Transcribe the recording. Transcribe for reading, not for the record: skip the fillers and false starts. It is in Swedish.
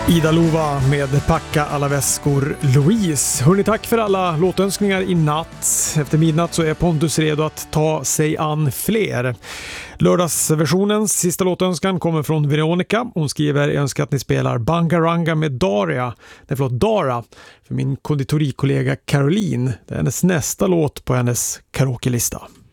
Ida Lova med Packa alla väskor Louise. Hörrni, tack för alla låtönskningar i natt. Efter midnatt så är Pontus redo att ta sig an fler. Lördagsversionens sista låtönskan kommer från Veronica. Hon skriver: jag önskar att ni spelar Bangaranga med Dara för min konditorikollega Caroline. Det är hennes nästa låt på hennes karaoke-lista.